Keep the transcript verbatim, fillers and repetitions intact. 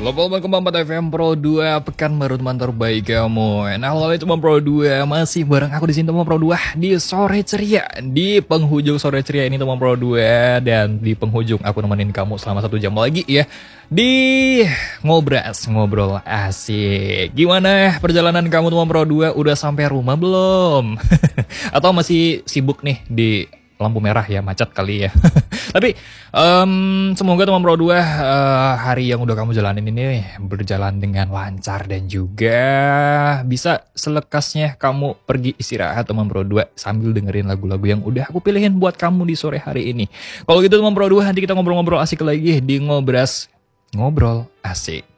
Global empat F M Pro dua, pekan baru teman terbaik kamu. Nah, lalu teman Pro dua masih bareng aku di sini teman Pro dua di sore ceria, di penghujung sore ceria ini teman Pro dua, dan di penghujung aku nemenin kamu selama satu jam lagi ya di ngobras ngobrol asik. Gimana perjalanan kamu teman Pro dua? Udah sampai rumah belum? Atau masih sibuk nih di lampu merah ya, macet kali ya. Tapi um, semoga teman Pro dua uh, hari yang udah kamu jalanin ini berjalan dengan lancar dan juga bisa selekasnya kamu pergi istirahat teman Pro dua sambil dengerin lagu-lagu yang udah aku pilihin buat kamu di sore hari ini. Kalau gitu teman Pro dua, nanti kita ngobrol-ngobrol asik lagi di Ngobras Ngobrol Asik.